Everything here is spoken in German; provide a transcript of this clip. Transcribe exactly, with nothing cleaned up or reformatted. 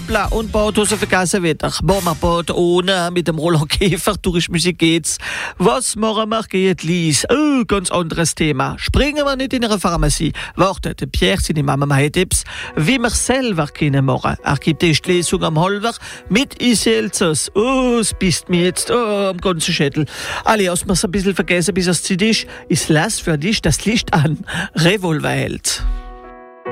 Hoppla und Badhose vergessen wieder. Bomberbad ohne, mit dem Roland Käfer, Touristmusik geht's. Was machen wir geht, Lies? Oh, ganz anderes Thema. Springen wir nicht in eine Pharmazie. Wartet, Pierre, seine Mama hat Tipps, wie wir selber können machen. Er gibt die Lesung am Halber mit Iselzers. Oh, es bist mir jetzt, oh, am ganzen Schädel. Alle, hast mir's ein bisschen vergessen, bis es Zeit ist. Ich lass für dich das Licht an. Revolverheld.